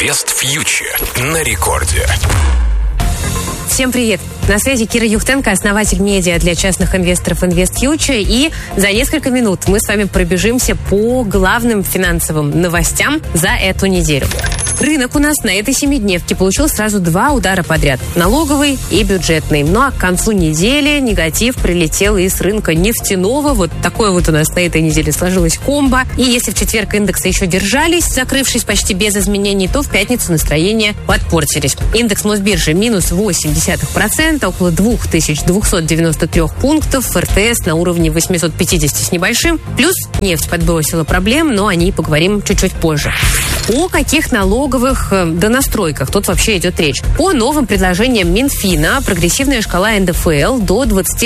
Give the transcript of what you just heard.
Инвест Фьючер на рекорде. Всем привет! На связи Кира Юхтенко, основатель медиа для частных инвесторов Инвест Фьючер. И за несколько минут мы с вами пробежимся по главным финансовым новостям за эту неделю. Рынок у нас на этой 7-дневке получил сразу 2 удара подряд. Налоговый и бюджетный. Ну а к концу недели негатив прилетел из рынка нефтяного. Вот такое вот у нас на этой неделе сложилась комбо. И если в четверг индексы еще держались, закрывшись почти без изменений, то в пятницу настроения подпортились. Индекс Мосбиржи минус 0,8%, около 2293 пунктов. РТС на уровне 850 с небольшим. Плюс нефть подбросила проблем, но о ней поговорим чуть-чуть позже. О каких налоговых донастройках тут вообще идет речь? По новым предложениям Минфина прогрессивная шкала НДФЛ до 20